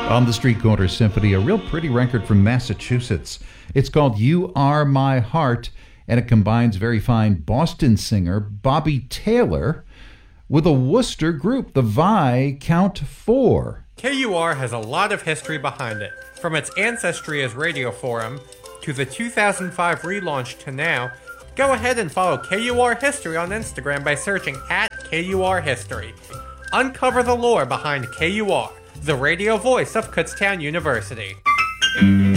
On the Street Corner Symphony, a real pretty record from Massachusetts. It's called You Are My Heart, and it combines very fine Boston singer Bobby Taylor with a Worcester group, the Viscount Four. KUR has a lot of history behind it. From its ancestry as Radio Forum, to the 2005 relaunch to now, go ahead and follow KUR History on Instagram by searching @KUR History. Uncover the lore behind KUR, the radio voice of Kutztown University.